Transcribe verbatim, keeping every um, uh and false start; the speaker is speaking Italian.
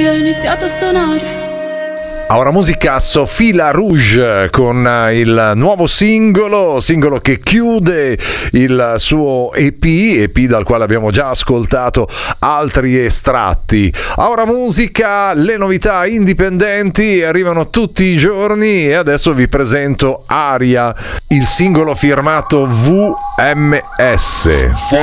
e ho iniziato a stonare. Ora musica Sophie La Rouge con il nuovo singolo, singolo che chiude il suo E P, E P dal quale abbiamo già ascoltato altri estratti. Ora musica, le novità indipendenti arrivano tutti i giorni e adesso vi presento Aria, il singolo firmato V M S.